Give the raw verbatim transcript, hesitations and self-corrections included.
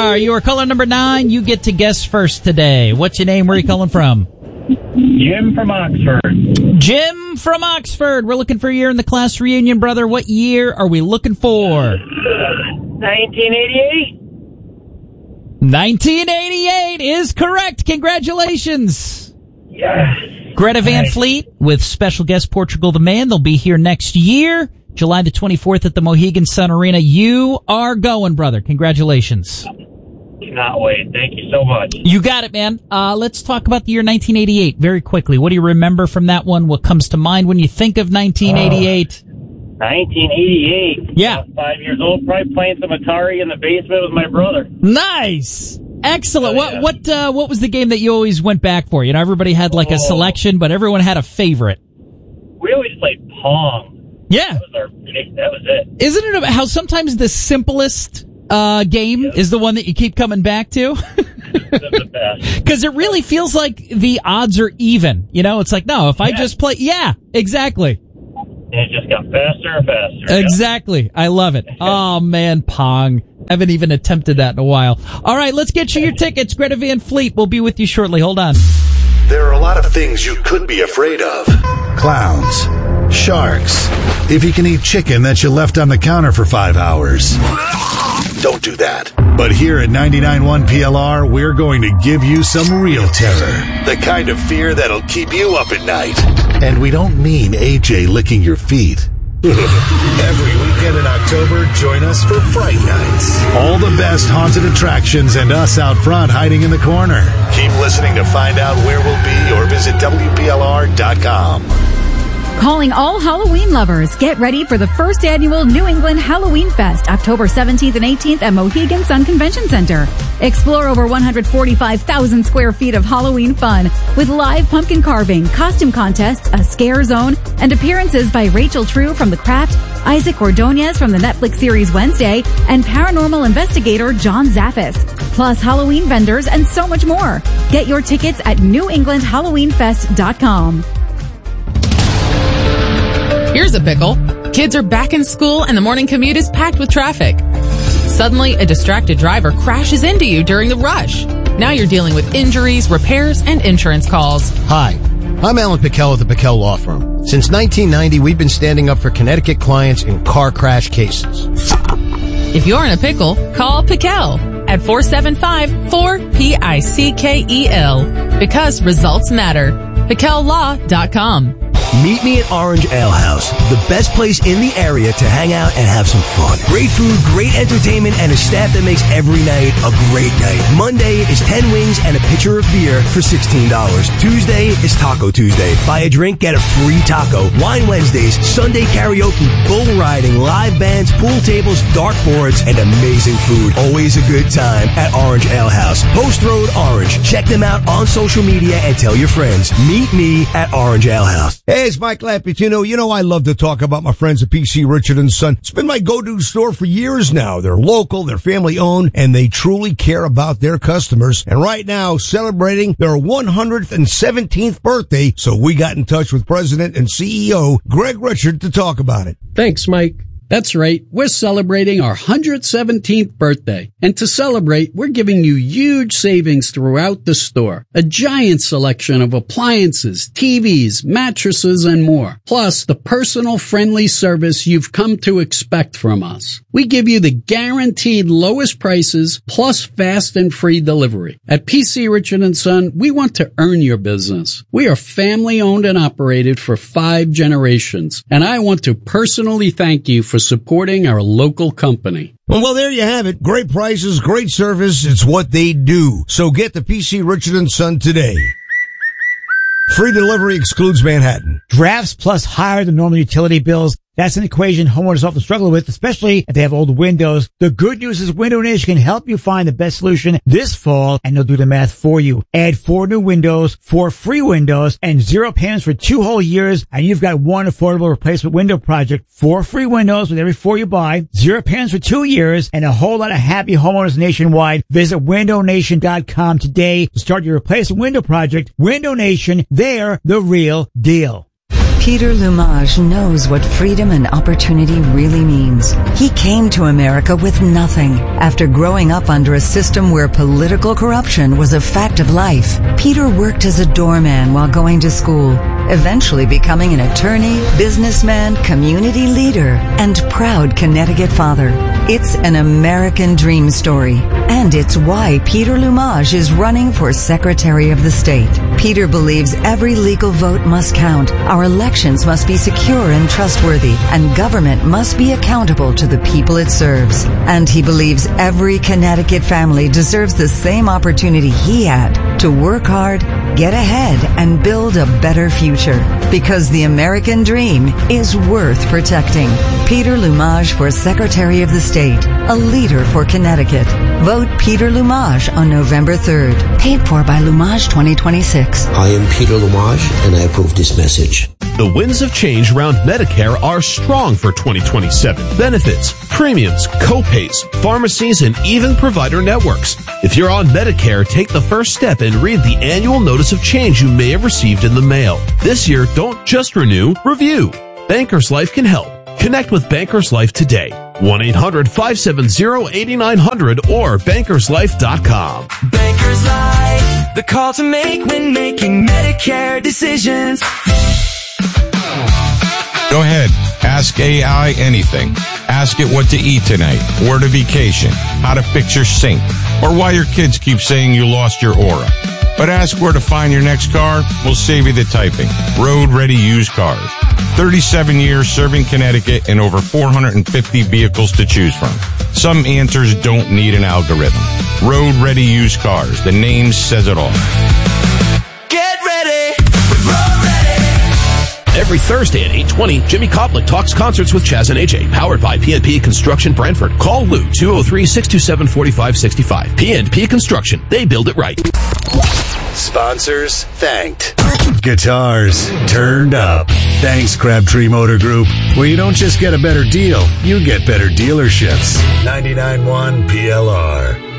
are. You are caller number nine. You get to guess first today. What's your name? Where are you calling from? Jim from Oxford. Jim from Oxford. We're looking for a year in the class reunion, brother. What year are we looking for? nineteen eighty-eight. nineteen eighty-eight is correct. Congratulations. Yes. Greta Van Fleet with special guest Portugal the Man. They'll be here next year, July the twenty-fourth at the Mohegan Sun Arena. You are going, brother. Congratulations. Cannot wait. Thank you so much. You got it, man. Uh, let's talk about the year nineteen eighty-eight very quickly. What do you remember from that one? What comes to mind when you think of nineteen eighty-eight? Oh, nineteen eighty-eight. Yeah. I was five years old, probably playing some Atari in the basement with my brother. Nice. Excellent. Oh, what yeah. what uh, what was the game that you always went back for? You know, everybody had like a Oh. selection, but everyone had a favorite. We always played Pong. Yeah. That was our big, that was it. Isn't it about how sometimes the simplest uh game Yeah. is the one that you keep coming back to? That's the best. Because it really feels like the odds are even. You know, it's like, no, if I Yeah. just play, yeah, exactly. And it just got faster and faster. Exactly. I love it. Oh, man, Pong. I haven't even attempted that in a while. All right, let's get you your tickets. Greta Van Fleet will be with you shortly. Hold on. There are a lot of things you could be afraid of. Clowns. Sharks. If you can eat chicken that you left on the counter for five hours. Don't do that. But here at ninety-nine point one P L R, we're going to give you some real terror. The kind of fear that'll keep you up at night. And we don't mean A J licking your feet. Every weekend in October, join us for Fright Nights. All the best haunted attractions and us out front hiding in the corner. Keep listening to find out where we'll be or visit W P L R dot com. Calling all Halloween lovers. Get ready for the first annual New England Halloween Fest, October seventeenth and eighteenth at Mohegan Sun Convention Center. Explore over one hundred forty-five thousand square feet of Halloween fun with live pumpkin carving, costume contests, a scare zone, and appearances by Rachel True from The Craft, Isaac Ordonez from the Netflix series Wednesday, and paranormal investigator John Zaffis. Plus Halloween vendors and so much more. Get your tickets at new england halloween fest dot com. Here's a pickle. Kids are back in school and the morning commute is packed with traffic. Suddenly, a distracted driver crashes into you during the rush. Now you're dealing with injuries, repairs, and insurance calls. Hi, I'm Alan Pickell of the Pickell Law Firm. Since nineteen ninety, we've been standing up for Connecticut clients in car crash cases. If you're in a pickle, call Pickell at four seven five, four P I C K E L because results matter. Pickell Law dot com. Meet me at Orange Ale House, the best place in the area to hang out and have some fun. Great food, great entertainment, and a staff that makes every night a great night. Monday is ten wings and a pitcher of beer for sixteen dollars. Tuesday is Taco Tuesday. Buy a drink, get a free taco. Wine Wednesdays, Sunday karaoke, bull riding, live bands, pool tables, dartboards, and amazing food. Always a good time at Orange Ale House. Post Road Orange. Check them out on social media and tell your friends. Meet me at Orange Ale House. Hey, it's Mike Lampitino. You know I love to talk about my friends at P C Richard and Son. It's been my go-to store for years now. They're local, they're family-owned, and they truly care about their customers. And right now, celebrating their one hundred seventeenth birthday, so we got in touch with President and C E O Greg Richard to talk about it. Thanks, Mike. That's right. We're celebrating our one hundred seventeenth birthday. And to celebrate, we're giving you huge savings throughout the store. A giant selection of appliances, T Vs, mattresses, and more. Plus, the personal friendly service you've come to expect from us. We give you the guaranteed lowest prices plus fast and free delivery. At P C Richard and Son, we want to earn your business. We are family owned and operated for five generations. And I want to personally thank you for for supporting our local company. Well, well, there you have it. Great prices, great service. It's what they do. So get the P C Richard and Son today. Free delivery excludes Manhattan. Drafts plus higher than normal utility bills. That's an equation homeowners often struggle with, especially if they have old windows. The good news is Window Nation can help you find the best solution this fall, and they'll do the math for you. Add four new windows, four free windows, and zero payments for two whole years, and you've got one affordable replacement window project. Four free windows with every four you buy, zero payments for two years, and a whole lot of happy homeowners nationwide. Visit window nation dot com today to start your replacement window project. Window Nation, they're the real deal. Peter Lumage knows what freedom and opportunity really means. He came to America with nothing. After growing up under a system where political corruption was a fact of life, Peter worked as a doorman while going to school, eventually becoming an attorney, businessman, community leader, and proud Connecticut father. It's an American dream story, and it's why Peter Lumage is running for Secretary of the State. Peter believes every legal vote must count, our elections must be secure and trustworthy, and government must be accountable to the people it serves. And he believes every Connecticut family deserves the same opportunity he had to work hard, get ahead, and build a better future. Because the American dream is worth protecting. Peter Lumage for Secretary of the State, a leader for Connecticut. Vote Peter Lumage on November third. Paid for by Lumage twenty twenty-six. I am Peter Lumage, and I approve this message. The winds of change around Medicare are strong for twenty twenty-seven. Benefits, premiums, co-pays, pharmacies, and even provider networks. If you're on Medicare, take the first step and read the annual notice of change you may have received in the mail. This year, don't just renew, review. Bankers Life can help. Connect with Bankers Life today. one eight hundred five seven zero eight nine zero zero or bankers life dot com. Bankers Life, the call to make when making Medicare decisions. Go ahead. Ask A I anything. Ask it what to eat tonight, where to vacation, how to fix your sink, or why your kids keep saying you lost your aura. But ask where to find your next car, we'll save you the typing. Road Ready Used Cars. thirty-seven years serving Connecticut and over four hundred fifty vehicles to choose from. Some answers don't need an algorithm. Road Ready Used Cars. The name says it all. Get ready with Road Ready. Every Thursday at eight twenty, Jimmy Koplik talks concerts with Chaz and A J, powered by P and P Construction Brantford. Call Lou, two oh three, six two seven, four five six five. P and P Construction. They build it right. Sponsors thanked. Guitars turned up. Thanks, Crabtree Motor Group, where you don't just get a better deal, you get better dealerships. ninety-nine point one P L R.